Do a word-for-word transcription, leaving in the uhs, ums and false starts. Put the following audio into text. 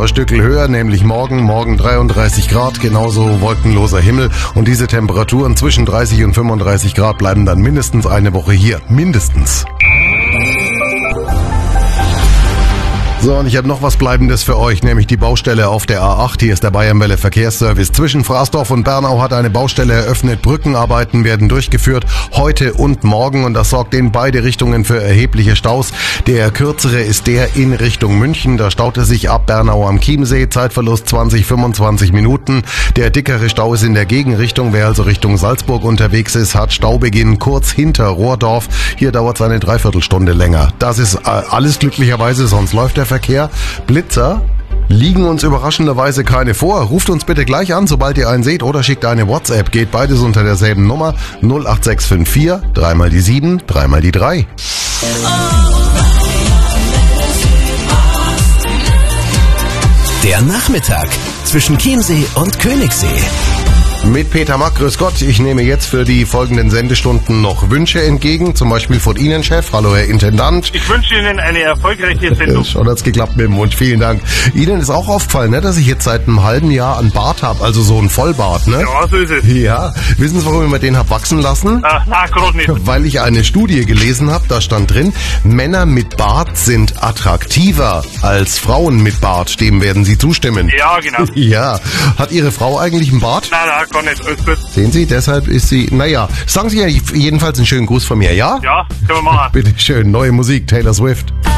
noch ein Stückchen höher, nämlich morgen, morgen dreiunddreißig Grad, genauso wolkenloser Himmel und diese Temperaturen zwischen dreißig und fünfunddreißig Grad bleiben dann mindestens eine Woche hier. Mindestens. So, und ich habe noch was Bleibendes für euch, nämlich die Baustelle auf der A acht. Hier ist der Bayernwelle Verkehrsservice. Zwischen Fraßdorf und Bernau hat eine Baustelle eröffnet. Brückenarbeiten werden durchgeführt, heute und morgen. Und das sorgt in beide Richtungen für erhebliche Staus. Der kürzere ist der in Richtung München. Da staut es sich ab Bernau am Chiemsee. Zeitverlust zwanzig, fünfundzwanzig Minuten. Der dickere Stau ist in der Gegenrichtung. Wer also Richtung Salzburg unterwegs ist, hat Staubeginn kurz hinter Rohrdorf. Hier dauert es eine Dreiviertelstunde länger. Das ist äh, alles glücklicherweise, sonst läuft der Verkehr. Blitzer liegen uns überraschenderweise keine vor. Ruft uns bitte gleich an, sobald ihr einen seht, oder schickt eine WhatsApp. Geht beides unter derselben Nummer null acht sechs fünf vier, dreimal die sieben, dreimal die drei. Der Nachmittag zwischen Chiemsee und Königssee. Mit Peter Mack, grüß Gott. Ich nehme jetzt für die folgenden Sendestunden noch Wünsche entgegen, zum Beispiel von Ihnen, Chef. Hallo, Herr Intendant. Ich wünsche Ihnen eine erfolgreiche Sendung. Schon hat's geklappt mit dem Wunsch, vielen Dank. Ihnen ist auch aufgefallen, ne, dass ich jetzt seit einem halben Jahr einen Bart habe, also so einen Vollbart, ne? Ja, so ist es. Ja, wissen Sie, warum ich mir den hab wachsen lassen? Ach, na, gerade nicht. Weil ich eine Studie gelesen habe, da stand drin, Männer mit Bart sind attraktiver als Frauen mit Bart. Dem werden Sie zustimmen. Ja, genau. Ja. Hat Ihre Frau eigentlich einen Bart? Nein, nein, gar nicht. Alles gut. Sehen Sie, deshalb ist sie, naja, sagen Sie ja jedenfalls einen schönen Gruß von mir, ja? Ja, können wir machen. Bitte schön, neue Musik, Taylor Swift.